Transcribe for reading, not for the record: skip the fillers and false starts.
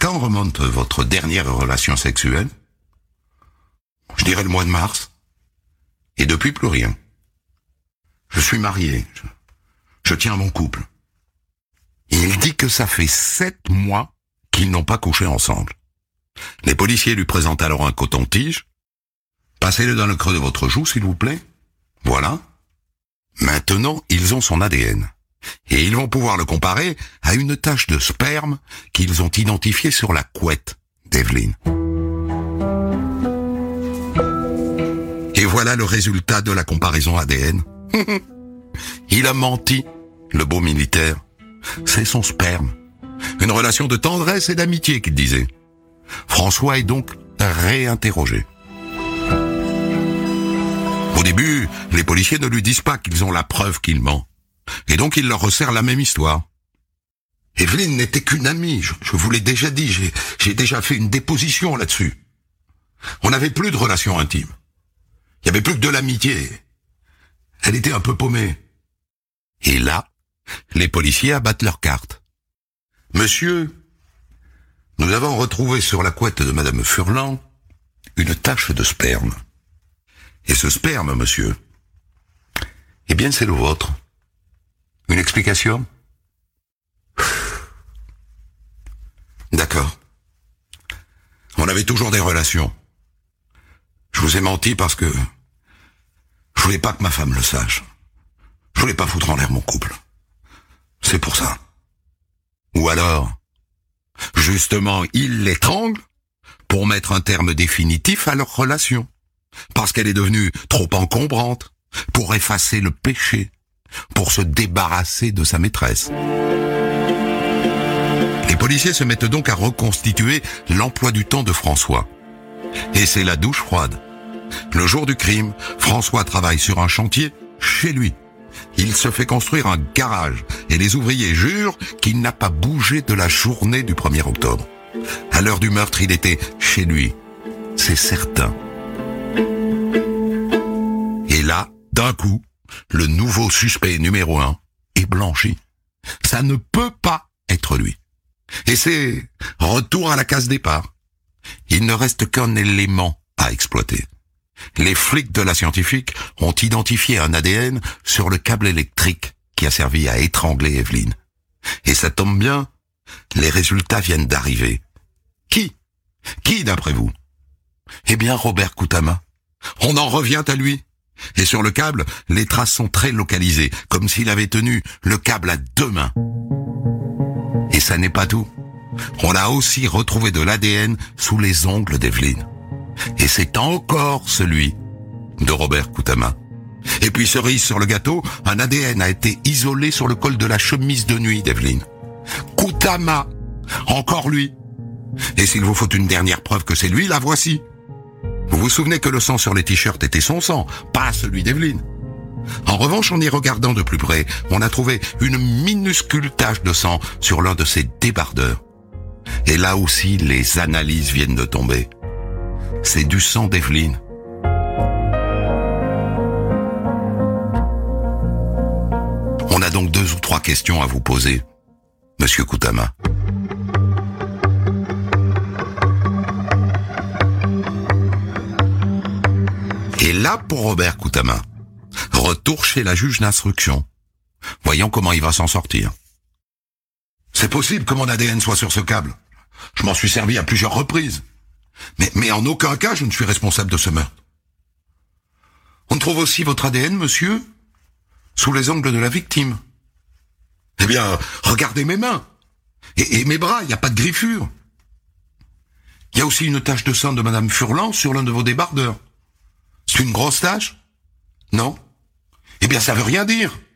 quand remonte votre dernière relation sexuelle? Je dirais le mois de mars. Et depuis, plus rien. Je suis marié. Je tiens mon couple. Il dit que ça fait 7 mois qu'ils n'ont pas couché ensemble. Les policiers lui présentent alors un coton-tige. Passez-le dans le creux de votre joue, s'il vous plaît. Voilà. Maintenant, ils ont son ADN. Et ils vont pouvoir le comparer à une tache de sperme qu'ils ont identifiée sur la couette d'Evelyne. Et voilà le résultat de la comparaison ADN. Il a menti, le beau militaire. C'est son sperme. Une relation de tendresse et d'amitié, qu'il disait. François est donc réinterrogé. Au début, les policiers ne lui disent pas qu'ils ont la preuve qu'il ment. Et donc ils leur resserrent la même histoire. Evelyne n'était qu'une amie, je vous l'ai déjà dit, j'ai déjà fait une déposition là-dessus. On n'avait plus de relation intime. Il n'y avait plus que de l'amitié. Elle était un peu paumée. Et là, les policiers abattent leurs cartes. Monsieur, nous avons retrouvé sur la couette de Madame Furlan une tache de sperme. Et ce sperme, monsieur, eh bien c'est le vôtre. Une explication? D'accord. On avait toujours des relations. Je vous ai menti parce que je voulais pas que ma femme le sache. Je voulais pas foutre en l'air mon couple. C'est pour ça. Ou alors, justement, il l'étrangle pour mettre un terme définitif à leur relation. Parce qu'elle est devenue trop encombrante, pour effacer le péché, pour se débarrasser de sa maîtresse. Les policiers se mettent donc à reconstituer l'emploi du temps de François. Et c'est la douche froide. Le jour du crime, François travaille sur un chantier chez lui. Il se fait construire un garage et les ouvriers jurent qu'il n'a pas bougé de la journée du 1er octobre. À l'heure du meurtre, il était chez lui. C'est certain. Et là, d'un coup, le nouveau suspect numéro 1 est blanchi. Ça ne peut pas être lui. Et c'est retour à la case départ. Il ne reste qu'un élément à exploiter. Les flics de la scientifique ont identifié un ADN sur le câble électrique qui a servi à étrangler Evelyne. Et ça tombe bien, les résultats viennent d'arriver. Qui d'après vous? Eh bien, Robert Koutama. On en revient à lui. Et sur le câble, les traces sont très localisées, comme s'il avait tenu le câble à 2 mains. Et ça n'est pas tout. On a aussi retrouvé de l'ADN sous les ongles d'Evelyne. Et c'est encore celui de Robert Koutama. Et puis cerise sur le gâteau, un ADN a été isolé sur le col de la chemise de nuit d'Evelyne. Koutama, encore lui. Et s'il vous faut une dernière preuve que c'est lui, la voici. Vous vous souvenez que le sang sur les t-shirts était son sang, pas celui d'Evelyne. En revanche, en y regardant de plus près, on a trouvé une minuscule tache de sang sur l'un de ses débardeurs. Et là aussi, les analyses viennent de tomber. C'est du sang d'Evelyne. On a donc 2 ou 3 questions à vous poser, Monsieur Koutama. Et là, pour Robert Koutama, retour chez la juge d'instruction. Voyons comment il va s'en sortir. C'est possible que mon ADN soit sur ce câble. Je m'en suis servi à plusieurs reprises. Mais en aucun cas, je ne suis responsable de ce meurtre. On trouve aussi votre ADN, monsieur, sous les ongles de la victime. Eh bien, regardez mes mains. Et mes bras, il n'y a pas de griffure. Il y a aussi une tache de sang de Madame Furlan sur l'un de vos débardeurs. C'est une grosse tache? Non? Eh bien, ça veut rien dire.